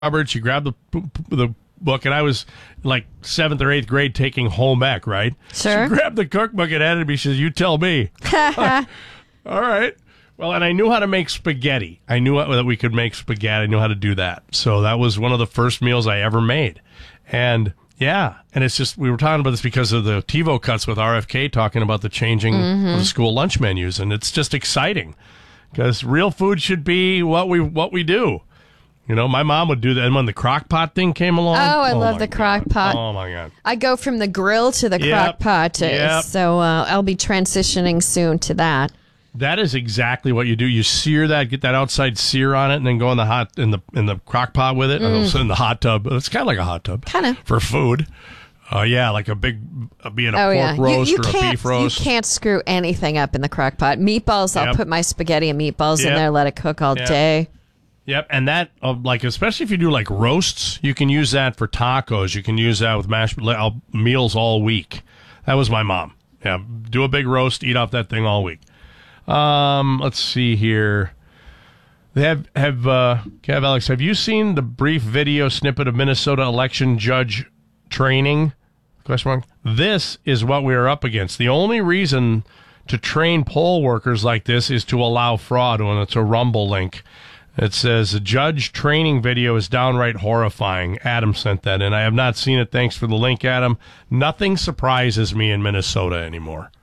Roberts. You grab the book, and I was like 7th or 8th grade taking home ec, right? Sure. She grabbed the cookbook and handed me. She says, "You tell me." All right. Well, and I knew how to make spaghetti. I knew that we could make spaghetti. I knew how to do that. So that was one of the first meals I ever made. And yeah, and it's just, we were talking about this because of the TiVo cuts with RFK talking about the changing of the school lunch menus. And it's just exciting because real food should be what we do. You know, my mom would do that. And when the crock pot thing came along. Oh, I love the crock pot. Oh, my God. I go from the grill to the crock pot. So I'll be transitioning soon to that. That is exactly what you do. You sear that, get that outside sear on it, and then go in the crock pot with it. In the hot tub. It's kind of like a hot tub. Kind of. For food. Like a big, being a pork roast or a beef roast. You can't screw anything up in the crock pot. Meatballs, I'll put my spaghetti and meatballs in there, let it cook all day. Yep, and that, especially if you do like roasts, you can use that for tacos. You can use that with meals all week. That was my mom. Yeah, do a big roast, eat off that thing all week. Let's see here. They Kev, Alex, have you seen the brief video snippet of Minnesota election judge training? Question mark. This is what we are up against. The only reason to train poll workers like this is to allow fraud. When it's a Rumble link. It says the judge training video is downright horrifying. Adam sent that in. I have not seen it. Thanks for the link, Adam. Nothing surprises me in Minnesota anymore.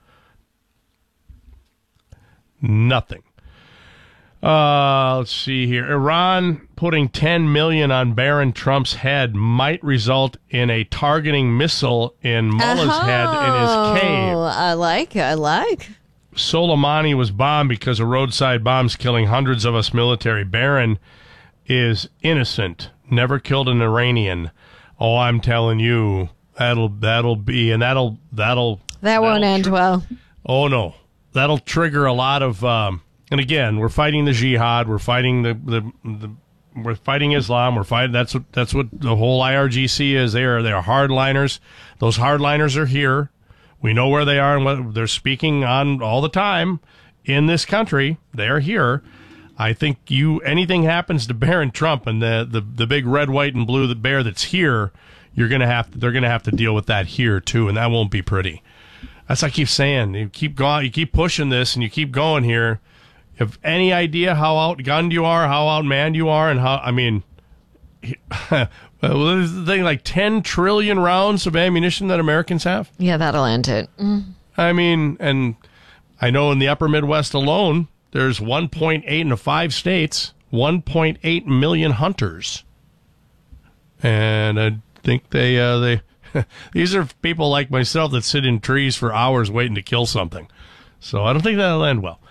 Nothing. Let's see here. Iran putting $10 million on Barron Trump's head might result in a targeting missile in Mullah's head in his cave. I like. Soleimani was bombed because of roadside bombs killing hundreds of us military. Barron is innocent. Never killed an Iranian. Oh, I'm telling you, that'll be, and that won't end well. Oh no. That'll trigger a lot of, and again, we're fighting the jihad. We're fighting we're fighting Islam. We're fighting. That's what the whole IRGC is. They are hardliners. Those hardliners are here. We know where they are and what they're speaking on all the time in this country. They are here. I think anything happens to Barron Trump and the big red, white, and blue bear that's here, they're gonna have to deal with that here too, and that won't be pretty. That's what I keep saying. You keep going, you keep pushing this, and you keep going here. You have any idea how outgunned you are, how outmanned you are, and how, I mean, there's the thing, like 10 trillion rounds of ammunition that Americans have? Yeah, that'll end it. I mean, and I know in the upper Midwest alone, there's 1.8 in the 5 states, 1.8 million hunters. And I think they these are people like myself that sit in trees for hours waiting to kill something. So I don't think that'll end well.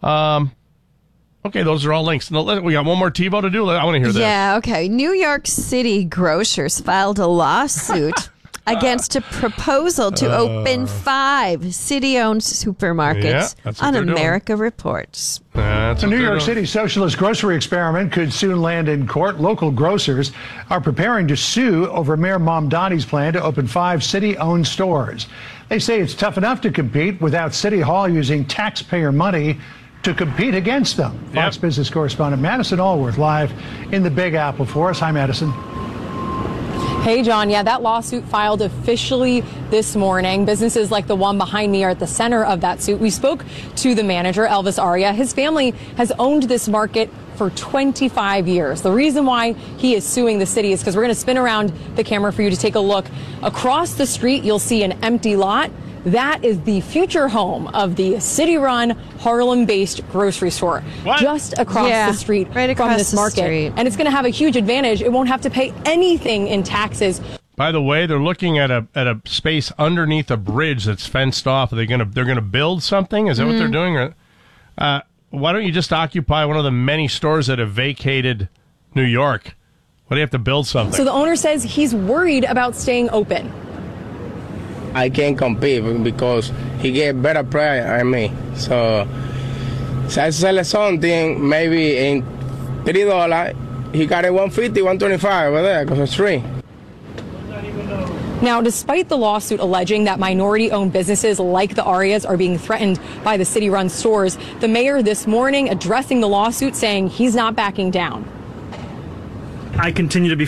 Okay, those are all links. We got one more TiVo to do. I want to hear this. Yeah, okay. New York City grocers filed a lawsuit against a proposal to open 5 city-owned supermarkets on America Reports. The New York City socialist grocery experiment could soon land in court. Local grocers are preparing to sue over Mayor Mamdani's plan to open 5 city-owned stores. They say it's tough enough to compete without City Hall using taxpayer money to compete against them. Fox Business correspondent Madison Allworth live in the Big Apple for us. Hi, Madison. Hey, John. Yeah, that lawsuit filed officially this morning. Businesses like the one behind me are at the center of that suit. We spoke to the manager, Elvis Aria. His family has owned this market for 25 years. The reason why he is suing the city is because we're going to spin around the camera for you to take a look. Across the street, you'll see an empty lot. That is the future home of the city-run, Harlem-based grocery store. Just across the street from this market. And it's going to have a huge advantage. It won't have to pay anything in taxes. By the way, they're looking at a space underneath a bridge that's fenced off. They're gonna build something? Is that what they're doing? Why don't you just occupy one of the many stores that have vacated New York? Why do you have to build something? So the owner says he's worried about staying open. I can't compete because he get better price than me. So I sell something maybe in $3. He got it $150, $125 over there because it's free. Now, despite the lawsuit alleging that minority-owned businesses like the Arias are being threatened by the city-run stores, the mayor this morning addressing the lawsuit saying he's not backing down. I continue to be